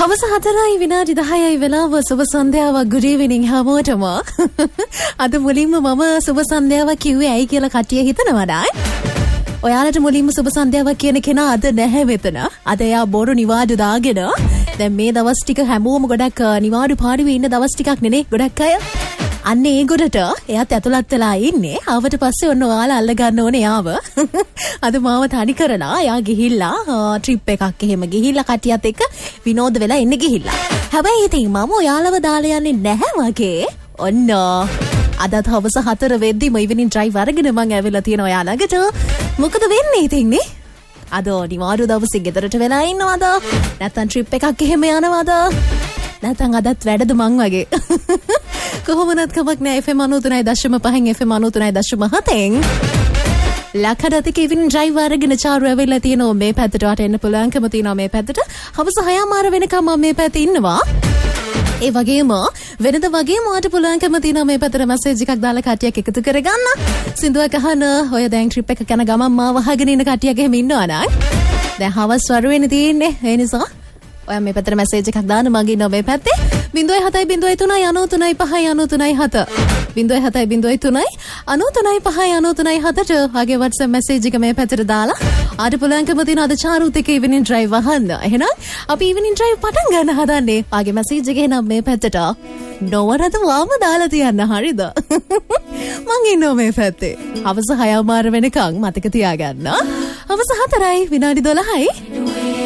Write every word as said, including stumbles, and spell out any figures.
හවස හතරයි විනාඩි දහයයි වෙලාව සුබ සන්ධ්‍යාවක් good evening හැමෝටම. අද මුලින්ම මම සුබ සන්ධ්‍යාවක් කිව්වේ ඇයි කියලා කට්ටිය හිතනවද? ඔයාලට මුලින්ම සුබ සන්ධ්‍යාවක් කියන කෙනා අද නැහැ මෙතන. අද එයා බොරු නිවාඩු දාගෙන දැන් මේ දවස් ටික හැමෝම ගොඩක් නිවාඩු පාඩුවේ ඉන්න දවස් ටිකක් නෙනේ ගොඩක් අය. අන්න ඒ ගොඩට එයාත් ඇතුළත් වෙලා ඉන්නේ. ආවට පස්සේ ඔන්න ඔයාලා අල්ල ගන්න ඕනේ යාව. අද මාව තනි කරලා එයා ගිහිල්ලා ට්‍රිප් එකක් එහෙම ගිහිල්ලා කටියත් එක්ක විනෝද වෙලා ඉන්න ගිහිල්ලා. හැබැයි ඉතින් මම ඔයාලව දාලා යන්නේ නැහැ වගේ. ඔන්න අදත් හවස හතර වෙද්දි ම ඉවිනින් ඩ්‍රයිව් අරගෙන මං ඇවිල්ලා තියෙනවා ඔයා ළඟට. මොකද වෙන්නේ ඉතින් නේ? අද නිවාඩු දවසේ ගෙදරට වෙලා ඉන්නවද? නැත්නම් ට්‍රිප් එකක් එහෙම යනවද? නැත්නම් අදත් වැඩද මං වගේ? කොහොමනත් කමක් නෑ. එෆ් එම් අනූතුනයි දශම පහෙන් එෆ් එම් අනූතුනයි දශම හතෙන් ලක්කඩතික ඉවිනින් ඩ්‍රයිව් අරගෙන චාරු ඇවිල්ලා තියෙනවා මේ පැත්තට. වට එන්න පුළුවන්කම තියෙනවා මේ පැත්තට. හවස හයමාර වෙනකම් මම මේ පැත්තේ ඉන්නවා. ඒ වගේම වෙනද වගේම වාට පුළුවන්කම තියෙනවා මේ පැත්තට මැසේජ් එකක් දාලා කට්ටියක් එකතු කරගන්න. සින්දුවක් අහන ඔය දැන් ට්‍රිප් එක යන ගමන් මාව අහගෙන ඉන්න කට්ටියක් එහෙම ඉන්නවා නේද? දැන් හවස් වරුවේනේ තියෙන්නේ. ඒ නිසා ඔයා මේ පැත්තට මැසේජ් එකක් දාන්න මගේ ඉන්නවා මේ පැත්තේ. බිංදුවයි හතයි බිංදුවයි තුනයි අනූතුනයි පහයි අනූතුනයි හත. බිංදුවයි හතයි බිංදුවයි තුනයි අනූතුනයි පහයි අනූතුනයි හතට වගේ WhatsApp මැසේජ් එක මේ පැත්තට දාලා ආට පුළුවන්කම තියෙන අද චාරුත් එක්ක ඉවිනින් ඩ්‍රයිව් අහන්න. එහෙනම් අපි ඉවිනින් ඩ්‍රයිව් පටන් ගන්න හදන්නේ. වගේ මැසේජ් එක එනම් මේ පැත්තට නොවරද වාම දාලා තියන්න. හරිද? මං ඉන්නවා මේ පැත්තේ. හවස හයමාර වෙනකන් මතක තියාගන්න. හවස හතරයි විනාඩි දොළහයි.